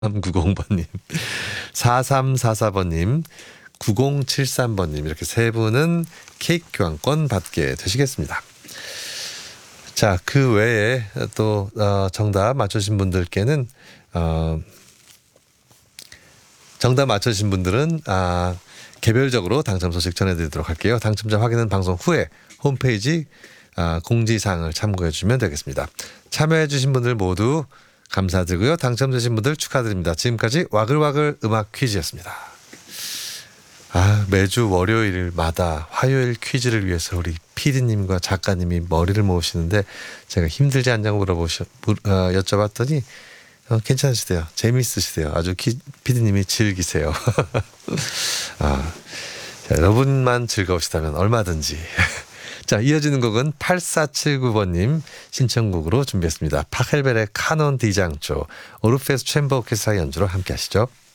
390번님, 4344번님, 9073번님 이렇게 세 분은 케이크 교환권 받게 되시겠습니다. 자, 그 외에 또 정답 맞추신 분들께는 정답 맞추신 분들은 개별적으로 당첨 소식 전해드리도록 할게요. 당첨자 확인은 방송 후에 홈페이지 공지사항을 참고해 주시면 되겠습니다. 참여해 주신 분들 모두 감사드리고요. 당첨되신 분들 축하드립니다. 지금까지 와글와글 음악 퀴즈였습니다. 매주 월요일마다 화요일 퀴즈를 위해서 우리 PD님과 작가님이 머리를 모으시는데 제가 힘들지 않냐고 여쭤봤더니 괜찮으시대요. 재미있으시대요. 아주 PD님이 즐기세요. 자, 여러분만 즐거우시다면 얼마든지. 자, 이어지는 곡은 8479번님 신청곡으로 준비했습니다. 파헬벨의 카논 디장조, 오르페스 챔버 오케스트라 연주로 함께 하시죠.